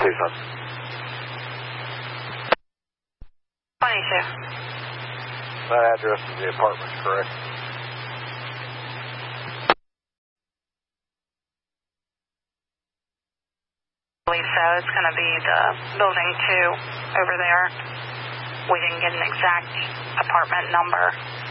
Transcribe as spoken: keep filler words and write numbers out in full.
Please, hon. twenty-two. That address is the apartment, correct? I believe so. It's going to be the building two over there. We didn't get an exact apartment number.